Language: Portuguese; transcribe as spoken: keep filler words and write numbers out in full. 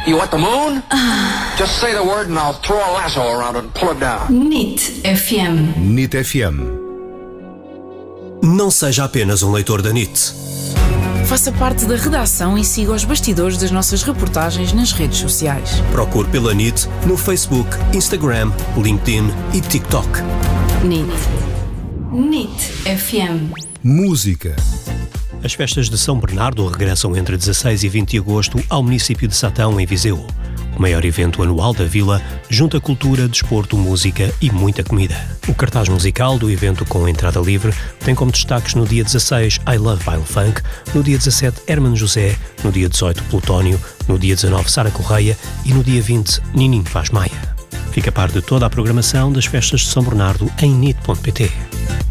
You want the moon? Just say the word and I'll throw a lasso around it and pull it down. N I T F M. N I T F M. Não seja apenas um leitor da N I T. Faça parte da redação e siga os bastidores das nossas reportagens nas redes sociais. Procure pela N I T no Facebook, Instagram, LinkedIn e TikTok. N I T. N I T F M. Música. As festas de São Bernardo regressam entre dezasseis e vinte de agosto ao município de Satão, em Viseu. O maior evento anual da vila junta cultura, desporto, música e muita comida. O cartaz musical do evento, com entrada livre, tem como destaques no dia dezasseis I Love Vile Funk, no dia dezassete Hermano José, no dia dezoito Plutónio, no dia dezanove Sara Correia e no dia vinte Nininho Vaz Maia. Fica a par de toda a programação das festas de São Bernardo em N I T ponto P T.